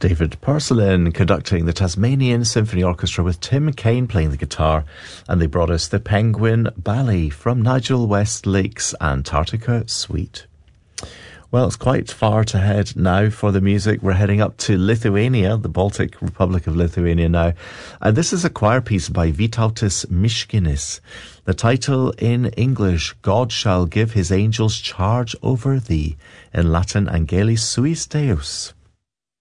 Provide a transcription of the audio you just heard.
David Purcellin conducting the Tasmanian Symphony Orchestra with Tim Kaine playing the guitar, and they brought us the Penguin Ballet from Nigel Westlake's Antarctica Suite. Well, it's quite far to head now for the music. We're heading up to Lithuania, the Baltic Republic of Lithuania now. And this is a choir piece by Vytautas Miškinis. The title in English, God Shall Give His Angels Charge Over Thee. In Latin, Angelis Suis Deus.